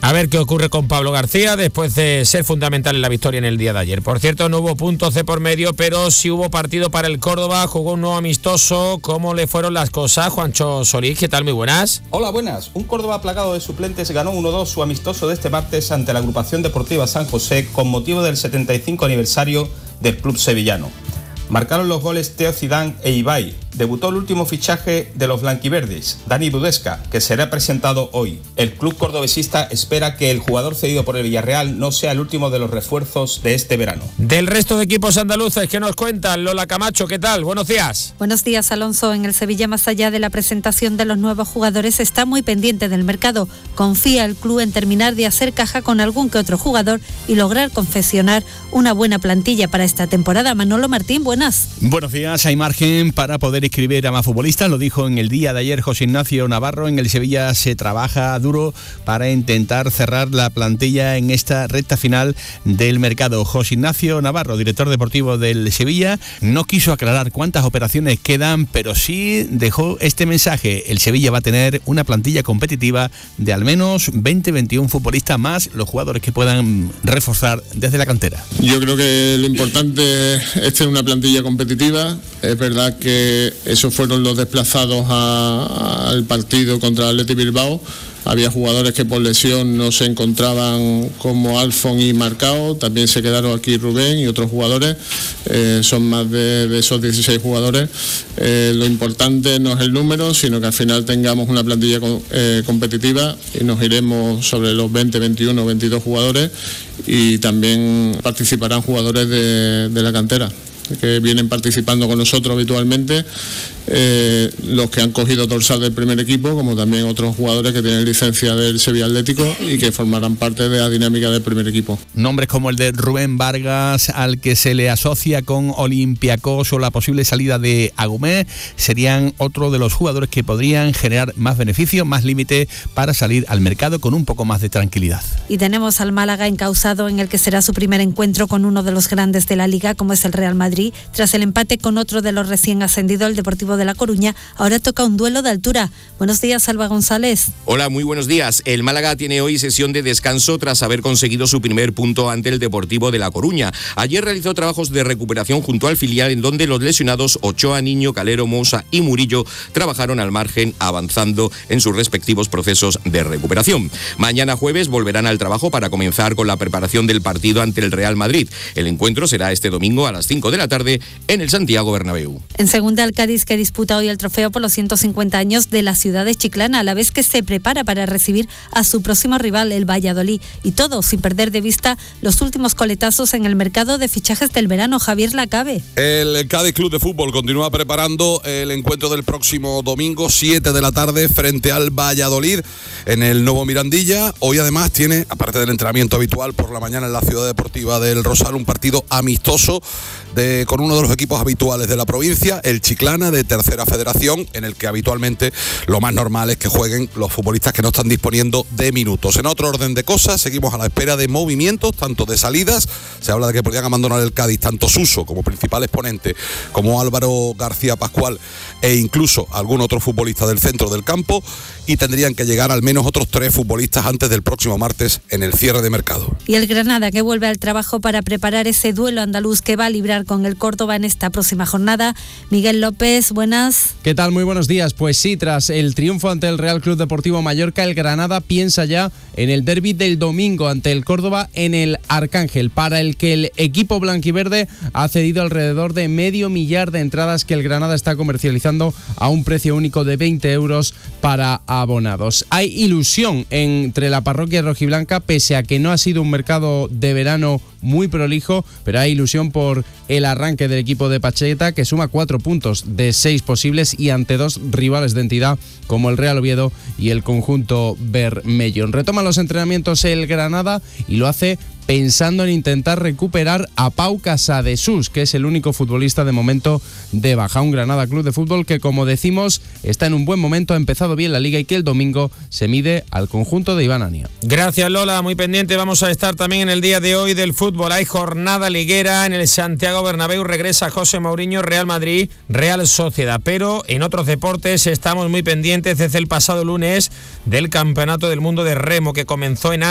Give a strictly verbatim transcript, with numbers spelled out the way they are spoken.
A ver qué ocurre con Pablo García después de ser fundamental en la victoria en el día de ayer. Por cierto, no hubo puntos de por medio, pero sí hubo partido para el Córdoba, jugó un nuevo amistoso. ¿Cómo le fueron las cosas? Juancho Solís, ¿qué tal? Muy buenas. Hola, buenas. Un Córdoba plagado de suplentes ganó uno dos su amistoso de este martes ante la agrupación deportiva San José con motivo del setenta y cinco aniversario del club sevillano. Marcaron los goles Teo Zidane e Ibai. Debutó el último fichaje de los blanquiverdes, Dani Budesca, que será presentado hoy. El club cordobesista espera que el jugador cedido por el Villarreal no sea el último de los refuerzos de este verano. Del resto de equipos andaluces, ¿qué nos cuentan? Lola Camacho, ¿qué tal? Buenos días. Buenos días, Alonso. En el Sevilla, más allá de la presentación de los nuevos jugadores, está muy pendiente del mercado. Confía el club en terminar de hacer caja con algún que otro jugador y lograr confeccionar una buena plantilla para esta temporada. Manolo Martín, buenas. Buenos días. Hay margen para poder inscribir a más futbolistas, lo dijo en el día de ayer José Ignacio Navarro. En el Sevilla se trabaja duro para intentar cerrar la plantilla en esta recta final del mercado. José Ignacio Navarro, director deportivo del Sevilla, no quiso aclarar cuántas operaciones quedan, pero sí dejó este mensaje: el Sevilla va a tener una plantilla competitiva de al menos veinte a veintiún futbolistas más, los jugadores que puedan reforzar desde la cantera. Yo creo que lo importante es tener una plantilla competitiva. Es verdad que esos fueron los desplazados a, al partido contra el Athletic Bilbao. Había jugadores que por lesión no se encontraban, como Alfon y Marcao. También se quedaron aquí Rubén y otros jugadores. Eh, son más de, de esos dieciséis jugadores. Eh, lo importante no es el número, sino que al final tengamos una plantilla con, eh, competitiva, y nos iremos sobre los veinte, veintiuno, veintidós jugadores, y también participarán jugadores de, de la cantera que vienen participando con nosotros habitualmente, eh, los que han cogido dorsal del primer equipo, como también otros jugadores que tienen licencia del Sevilla Atlético y que formarán parte de la dinámica del primer equipo. Nombres como el de Rubén Vargas, al que se le asocia con Olympiacos, o la posible salida de Agumé, serían otro de los jugadores que podrían generar más beneficio, más límite para salir al mercado con un poco más de tranquilidad. Y tenemos al Málaga encausado en el que será su primer encuentro con uno de los grandes de la Liga, como es el Real Madrid. Tras el empate con otro de los recién ascendidos, el Deportivo de La Coruña, ahora toca un duelo de altura. Buenos días, Alba González. Hola, muy buenos días. El Málaga tiene hoy sesión de descanso tras haber conseguido su primer punto ante el Deportivo de La Coruña. Ayer realizó trabajos de recuperación junto al filial, en donde los lesionados Ochoa, Niño, Calero, Moussa y Murillo trabajaron al margen, avanzando en sus respectivos procesos de recuperación. Mañana jueves volverán al trabajo para comenzar con la preparación del partido ante el Real Madrid. El encuentro será este domingo a las cinco de la tarde en el Santiago Bernabéu. En segunda, el Cádiz, que disputa hoy el trofeo por los ciento cincuenta años de la ciudad de Chiclana, a la vez que se prepara para recibir a su próximo rival, el Valladolid. Y todo sin perder de vista los últimos coletazos en el mercado de fichajes del verano. Javier Lacabe. El Cádiz Club de Fútbol continúa preparando el encuentro del próximo domingo, siete de la tarde, frente al Valladolid en el Nuevo Mirandilla. Hoy además tiene, aparte del entrenamiento habitual por la mañana en la Ciudad Deportiva del Rosal, un partido amistoso de, con uno de los equipos habituales de la provincia, el Chiclana, de Tercera Federación, en el que habitualmente lo más normal es que jueguen los futbolistas que no están disponiendo de minutos. En otro orden de cosas, seguimos a la espera de movimientos, tanto de salidas. Se habla de que podrían abandonar el Cádiz tanto Suso como principal exponente, como Álvaro García Pascual, e incluso algún otro futbolista del centro del campo, y tendrían que llegar al menos otros tres futbolistas antes del próximo martes en el cierre de mercado. Y el Granada, que vuelve al trabajo para preparar ese duelo andaluz que va a librar con el Córdoba en esta próxima jornada. Miguel López, buenas. ¿Qué tal? Muy buenos días. Pues sí, tras el triunfo ante el Real Club Deportivo Mallorca, el Granada piensa ya en el derbi del domingo ante el Córdoba en el Arcángel, para el que el equipo blanquiverde ha cedido alrededor de medio millar de entradas que el Granada está comercializando a un precio único de veinte euros para abonados. Hay ilusión entre la parroquia rojiblanca, pese a que no ha sido un mercado de verano muy prolijo, pero hay ilusión por el arranque del equipo de Pacheta, que suma cuatro puntos de seis posibles y ante dos rivales de entidad como el Real Oviedo y el conjunto Bermellón. Retoma los entrenamientos el Granada y lo hace pensando en intentar recuperar a Pau Casadesús, que es el único futbolista de momento de baja. Un Granada Club de Fútbol que, como decimos, está en un buen momento, ha empezado bien la Liga y que el domingo se mide al conjunto de Iván Ania. Gracias, Lola, muy pendiente. Vamos a estar también en el día de hoy del fútbol. Hay jornada liguera en el Santiago Bernabéu, regresa José Mourinho, Real Madrid, Real Sociedad. Pero en otros deportes estamos muy pendientes desde el pasado lunes del Campeonato del Mundo de Remo, que comenzó en